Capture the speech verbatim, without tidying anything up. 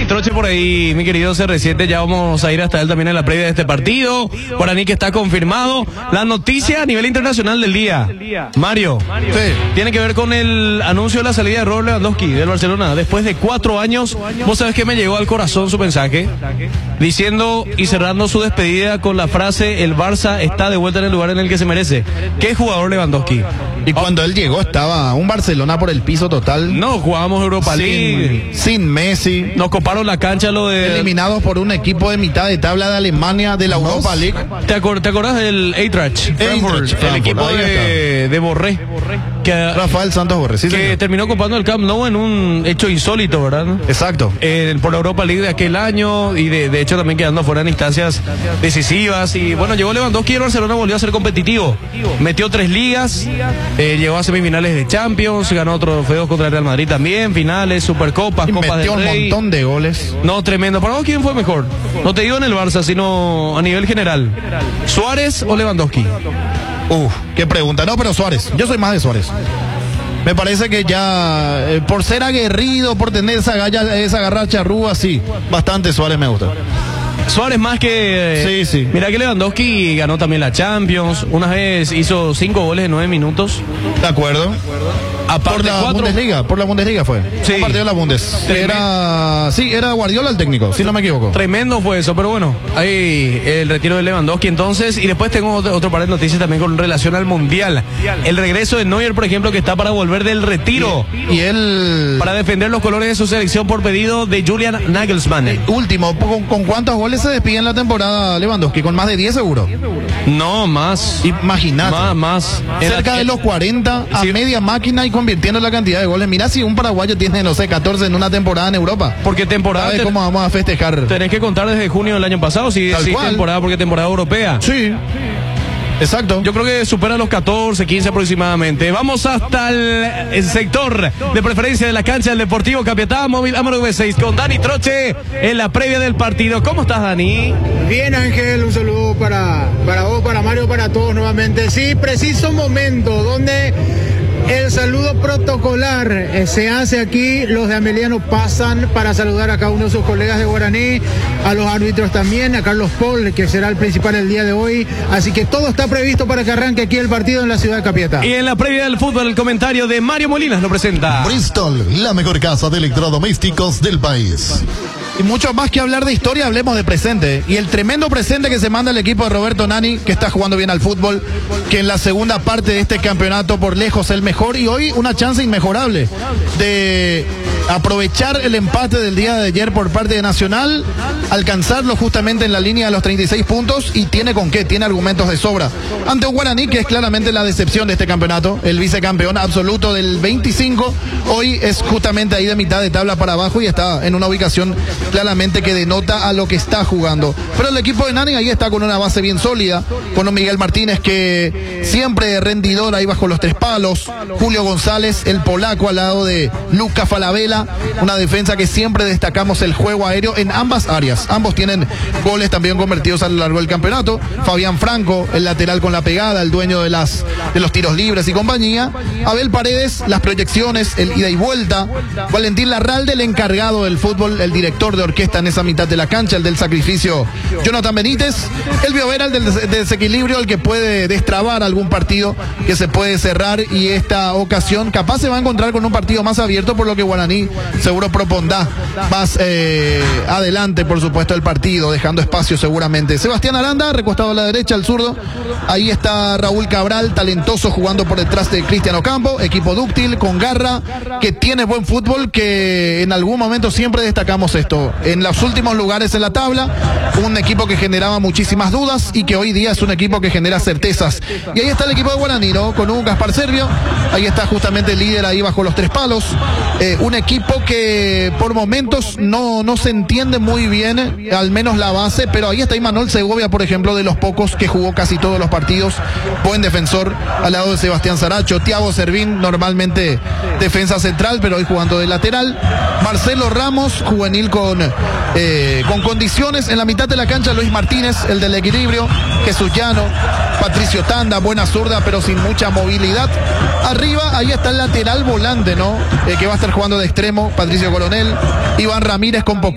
Troche por ahí, mi querido C R siete, ya vamos a ir hasta él también en la previa de este partido. Guaraní que está confirmado. La noticia a nivel internacional del día, Mario, sí. tiene que ver con el anuncio de la salida de Robert Lewandowski del Barcelona. Después de cuatro años, vos sabés que me llegó al corazón su mensaje, diciendo y cerrando su despedida con la frase: el Barça está de vuelta en el lugar en el que se merece. ¿Qué jugador Lewandowski? Y cuando él llegó estaba un Barcelona por el piso total. No, jugábamos Europa sin, League. Sin Messi. Nos coparon la cancha lo de... Eliminados por un equipo de mitad de tabla de Alemania de la Europa League. ¿Te, acor ¿Te acordás del Eintracht? Frankfurt, el equipo de, de Borré. Que, Rafael Santos Borré, sí, que señor. terminó copando el Camp Nou en un hecho insólito, ¿verdad? Exacto. Eh, por la Europa League de aquel año y de, de hecho también quedando fuera en instancias decisivas. Y bueno, llegó Lewandowski y el Barcelona volvió a ser competitivo. Metió tres ligas, eh, llegó a semifinales de Champions, ganó otros trofeos contra el Real Madrid también, finales, Supercopas, Y Copas del metió un Rey. montón de goles. No, tremendo. ¿Para vos quién fue mejor? No te digo en el Barça, sino a nivel general. ¿Suárez o Lewandowski? Uf, qué pregunta. No, pero Suárez. Yo soy más de Suárez. Me parece que ya, eh, por ser aguerrido, por tener esa, galla, esa garra charrúa, sí, bastante Suárez me gusta. Suárez más que... Sí, sí. Mira que Lewandowski ganó también la Champions. Una vez hizo cinco goles en nueve minutos. De acuerdo. Aparte Por la cuatro... Bundesliga, por la Bundesliga fue. Sí. Un partido de la Bundes. Tremendo. Era, sí, era Guardiola el técnico, si no me equivoco. Tremendo fue eso, pero bueno, ahí el retiro de Lewandowski entonces. Y después tengo otro, otro par de noticias también con relación al Mundial. El regreso de Neuer, por ejemplo, que está para volver del retiro. Y él... Para defender los colores de su selección por pedido de Julian Nagelsmann. Último, ¿con, con cuántos goles se despide en la temporada Lewandowski? Con más de diez seguro. No, más. Imagínate. Más, más. Cerca de los cuarenta, a Sí. media máquina y convirtiendo la cantidad de goles. Mirá si un paraguayo tiene, no sé, catorce en una temporada en Europa. Porque temporada... ¿Sabes ten- cómo vamos a festejar? Tenés que contar desde junio del año pasado, si Tal sí, cual. temporada, porque temporada europea. Sí. Exacto. Yo creo que supera los catorce, quince aproximadamente. Vamos hasta el, el sector de preferencia de la cancha del Deportivo Capiatá Móvil Amaro V seis con Dani Troche en la previa del partido. ¿Cómo estás, Dani? Bien, Ángel, un saludo para, para vos, para Mario, para todos nuevamente. Sí, preciso momento donde el saludo protocolar eh, se hace aquí. Los de Ameliano pasan para saludar a cada uno de sus colegas de Guaraní, a los árbitros también, a Carlos Paul, que será el principal el día de hoy. Así que todo está previsto para que arranque aquí el partido en la ciudad de Capiatá. Y en la previa del fútbol, el comentario de Mario Molinas lo presenta. Bristol, la mejor casa de electrodomésticos del país. Y mucho más que hablar de historia, hablemos de presente. Y el tremendo presente que se manda el equipo de Roberto Nani, que está jugando bien al fútbol, que en la segunda parte de este campeonato por lejos el mejor, y hoy una chance inmejorable de aprovechar el empate del día de ayer por parte de Nacional, alcanzarlo justamente en la línea de los treinta y seis puntos, y tiene con qué, tiene argumentos de sobra. Ante un Guaraní que es claramente la decepción de este campeonato, el vicecampeón absoluto del veinticinco, hoy es justamente ahí de mitad de tabla para abajo y está en una ubicación claramente que denota a lo que está jugando. Pero el equipo de Nani ahí está con una base bien sólida, con un Miguel Martínez que siempre rendidor ahí bajo los tres palos, Julio González, el polaco al lado de Lucas Falabella, una defensa que siempre destacamos el juego aéreo en ambas áreas. Ambos tienen goles también convertidos a lo largo del campeonato. Fabián Franco, el lateral con la pegada, el dueño de las de los tiros libres y compañía. Abel Paredes, las proyecciones, el ida y vuelta. Valentín Larralde, el encargado del fútbol, el director de orquesta en esa mitad de la cancha, el del sacrificio, Jonathan Benítez. El Biovera, el del des desequilibrio, el que puede destrabar algún partido que se puede cerrar, y esta ocasión capaz se va a encontrar con un partido más abierto, por lo que Guaraní seguro propondrá más eh, adelante, por supuesto, el partido, dejando espacio seguramente. Sebastián Aranda, recostado a la derecha, al zurdo. Ahí está Raúl Cabral, talentoso, jugando por detrás de Cristian Ocampo, equipo dúctil, con garra, que tiene buen fútbol, que en algún momento siempre destacamos esto. En los últimos lugares en la tabla, un equipo que generaba muchísimas dudas y que hoy día es un equipo que genera certezas. Y ahí está el equipo de Guaraní, ¿no? Con un Gaspar Servio, ahí está justamente el líder ahí bajo los tres palos. Eh, un equipo que por momentos no, no se entiende muy bien, al menos la base, pero ahí está Imanol Segovia, por ejemplo, de los pocos que jugó casi todos los partidos, buen defensor, al lado de Sebastián Saracho. Thiago Servín, normalmente defensa central, pero hoy jugando de lateral. Marcelo Ramos, juvenil con, eh, con condiciones. En la mitad de la cancha, Luis Martínez, el del equilibrio. Jesús Llano, Patricio Tanda, buena zurda, pero sin mucha movilidad. Arriba, ahí está el lateral volante, ¿no? Eh, que va a estar jugando de extremo, Patricio Coronel. Iván Ramírez con poquito.